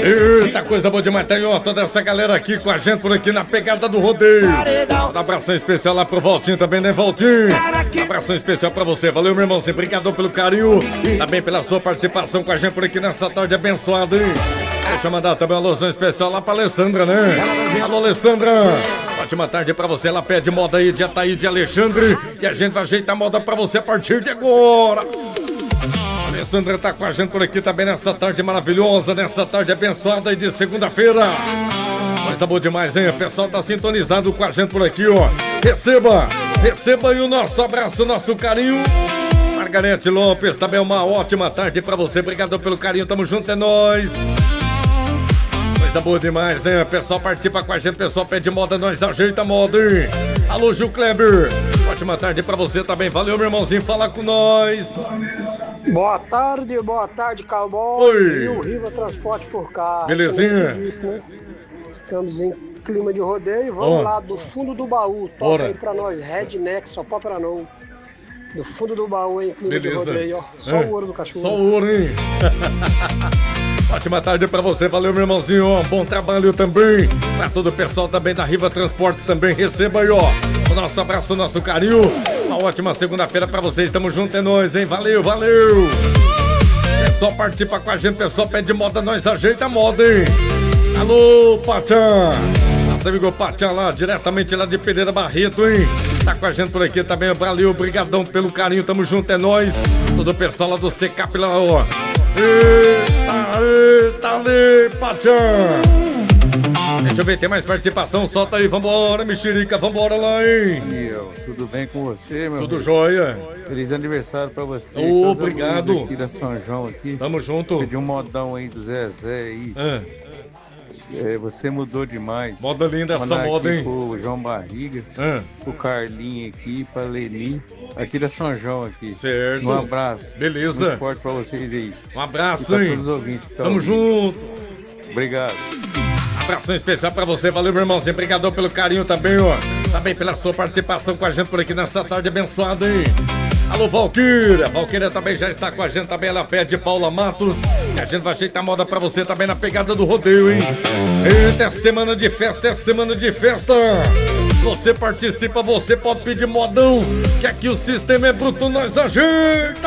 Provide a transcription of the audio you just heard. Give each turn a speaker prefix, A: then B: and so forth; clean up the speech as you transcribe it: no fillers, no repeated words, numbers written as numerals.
A: Eita, coisa boa demais. Tem ó, toda essa galera aqui com a gente por aqui na pegada do rodeio. Um abração especial lá pro Valtinho também, né, Valtinho? Um abração especial pra você. Valeu, meu irmãozinho. Obrigado pelo carinho. Também pela sua participação com a gente por aqui nessa tarde abençoada, hein? Deixa eu mandar também uma alusão especial lá pra Alessandra, né? Alô, Alessandra. Ótima tarde pra você. Ela pede moda aí de Ataí de Alexandre. Que a gente vai ajeitar moda pra você a partir de agora. A Alessandra tá com a gente por aqui também nessa tarde maravilhosa, nessa tarde abençoada aí de segunda-feira. Coisa boa demais, hein? O pessoal tá sintonizado com a gente por aqui, ó. Receba aí o nosso abraço, nosso carinho. Margarete Lopes, também uma ótima tarde pra você. Obrigado pelo carinho, tamo junto, é nóis. Coisa boa demais, né? O pessoal participa com a gente, o pessoal pede moda, nós ajeita a moda, hein? Alô, Gil Kleber. Ótima tarde pra você também. Valeu, meu irmãozinho, fala com nós.
B: Boa tarde, cowboy.
A: Oi.
B: E o Riva Transporte por cá.
A: Belezinha?
B: Disse, né? Estamos em clima de rodeio. Vamos lá do fundo do baú. Toca aí pra nós, Redneck, só pó pra não. Do fundo do baú, hein? Clima de rodeio, ó. Só o ouro do cachorro.
A: Só o ouro, hein? Ótima tarde pra você, valeu, meu irmãozinho, ó. Bom trabalho também. Pra todo o pessoal também da Riva Transportes também, receba aí, ó. O nosso abraço, o nosso carinho. Uma ótima segunda-feira pra vocês, tamo junto, é nóis, hein? Valeu. Pessoal participa com a gente, pessoal pede moda, nós ajeita a moda, hein? Alô, Pachá. Nosso amigo Pachá lá, diretamente lá de Pereira Barreto, hein? Tá com a gente por aqui também, valeu, obrigadão pelo carinho, tamo junto, é nóis. Todo o pessoal lá do Secap lá, ó. Eita, ali, Pachá. Deixa eu ver, tem mais participação, solta aí, vambora, mexerica, vambora lá, hein?
C: Tudo bem com você, meu
A: Tudo
C: amigo?
A: jóia.
C: Feliz aniversário pra você.
A: Obrigado.
C: Aqui da São João aqui.
A: Tamo junto.
C: Pedi um modão aí do Zezé aí. Você mudou demais.
A: Moda linda essa moda, hein?
C: Pro João Barriga, pro Carlinho aqui, pra Leni, aqui da São João aqui.
A: Certo.
C: Um abraço.
A: Beleza.
C: Muito forte pra vocês aí.
A: Um abraço,
C: e pra
A: hein?
C: todos os ouvintes que
A: Tamo
C: ouvindo.
A: junto.
C: Obrigado.
A: Abração especial pra você, valeu, meu irmãozinho. Obrigadão pelo carinho também, ó. Também pela sua participação com a gente por aqui nessa tarde abençoada, hein? Alô, Valquíria. Valquíria também já está com a gente, também ela pede Paula Matos. E a gente vai ajeitar a moda pra você também na pegada do rodeio, hein? Eita, é semana de festa, é semana de festa. Você participa, você pode pedir modão, que aqui o sistema é bruto, nós ajeita.